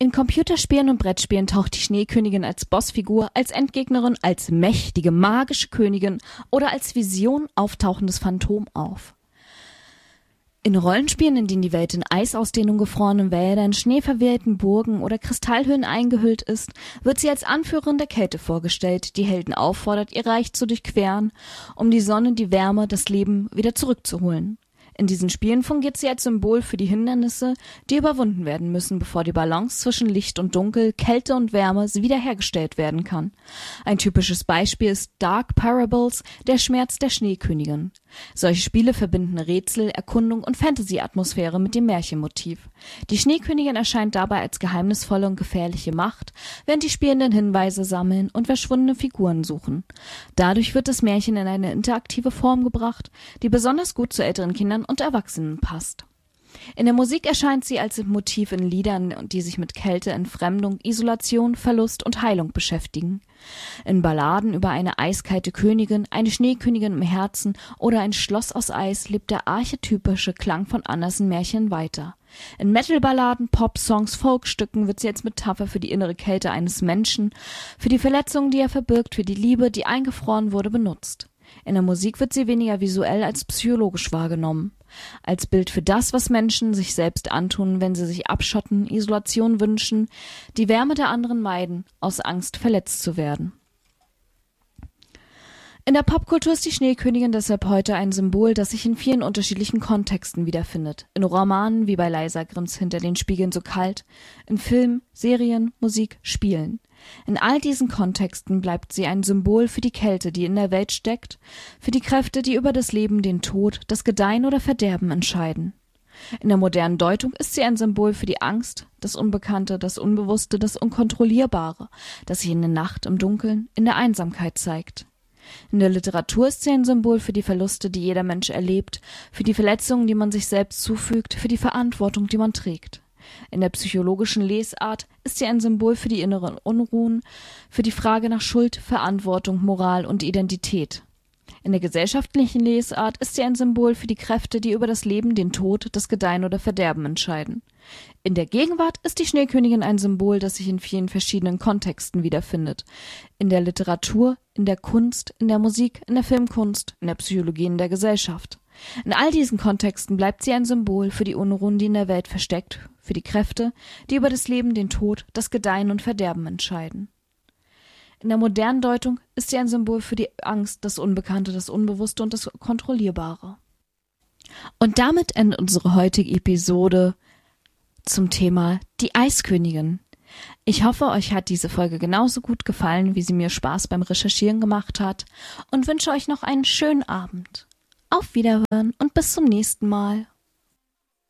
In Computerspielen und Brettspielen taucht die Schneekönigin als Bossfigur, als Endgegnerin, als mächtige, magische Königin oder als Vision auftauchendes Phantom auf. In Rollenspielen, in denen die Welt in Eisausdehnung, gefrorenen Wäldern, schneeverwehten Burgen oder Kristallhöhlen eingehüllt ist, wird sie als Anführerin der Kälte vorgestellt, die Helden auffordert, ihr Reich zu durchqueren, um die Sonne, die Wärme, das Leben wieder zurückzuholen. In diesen Spielen fungiert sie als Symbol für die Hindernisse, die überwunden werden müssen, bevor die Balance zwischen Licht und Dunkel, Kälte und Wärme wiederhergestellt werden kann. Ein typisches Beispiel ist Dark Parables, der Schmerz der Schneekönigin. Solche Spiele verbinden Rätsel, Erkundung und Fantasy-Atmosphäre mit dem Märchenmotiv. Die Schneekönigin erscheint dabei als geheimnisvolle und gefährliche Macht, während die Spielenden Hinweise sammeln und verschwundene Figuren suchen. Dadurch wird das Märchen in eine interaktive Form gebracht, die besonders gut zu älteren Kindern und Erwachsenen passt. In der Musik erscheint sie als Motiv in Liedern, die sich mit Kälte, Entfremdung, Isolation, Verlust und Heilung beschäftigen. In Balladen über eine eiskalte Königin, eine Schneekönigin im Herzen oder ein Schloss aus Eis lebt der archetypische Klang von Andersen-Märchen weiter. In Metal-Balladen, Pop-Songs, Folkstücken wird sie als Metapher für die innere Kälte eines Menschen, für die Verletzungen, die er verbirgt, für die Liebe, die eingefroren wurde, benutzt. In der Musik wird sie weniger visuell als psychologisch wahrgenommen. Als Bild für das, was Menschen sich selbst antun, wenn sie sich abschotten, Isolation wünschen, die Wärme der anderen meiden, aus Angst verletzt zu werden. In der Popkultur ist die Schneekönigin deshalb heute ein Symbol, das sich in vielen unterschiedlichen Kontexten wiederfindet. In Romanen wie bei Leisa Grimms Hinter den Spiegeln so kalt, in Filmen, Serien, Musik, Spielen. In all diesen Kontexten bleibt sie ein Symbol für die Kälte, die in der Welt steckt, für die Kräfte, die über das Leben, den Tod, das Gedeihen oder Verderben entscheiden. In der modernen Deutung ist sie ein Symbol für die Angst, das Unbekannte, das Unbewusste, das Unkontrollierbare, das sich in der Nacht, im Dunkeln, in der Einsamkeit zeigt. In der Literatur ist sie ein Symbol für die Verluste, die jeder Mensch erlebt, für die Verletzungen, die man sich selbst zufügt, für die Verantwortung, die man trägt. In der psychologischen Lesart ist sie ein Symbol für die inneren Unruhen, für die Frage nach Schuld, Verantwortung, Moral und Identität. In der gesellschaftlichen Lesart ist sie ein Symbol für die Kräfte, die über das Leben, den Tod, das Gedeihen oder Verderben entscheiden. In der Gegenwart ist die Schneekönigin ein Symbol, das sich in vielen verschiedenen Kontexten wiederfindet. In der Literatur, in der Kunst, in der Musik, in der Filmkunst, in der Psychologie, in der Gesellschaft. In all diesen Kontexten bleibt sie ein Symbol für die Unruhen, die in der Welt versteckt, für die Kräfte, die über das Leben, den Tod, das Gedeihen und Verderben entscheiden. In der modernen Deutung ist sie ein Symbol für die Angst, das Unbekannte, das Unbewusste und das Kontrollierbare. Und damit endet unsere heutige Episode zum Thema die Eiskönigin. Ich hoffe, euch hat diese Folge genauso gut gefallen, wie sie mir Spaß beim Recherchieren gemacht hat und wünsche euch noch einen schönen Abend. Auf Wiederhören und bis zum nächsten Mal.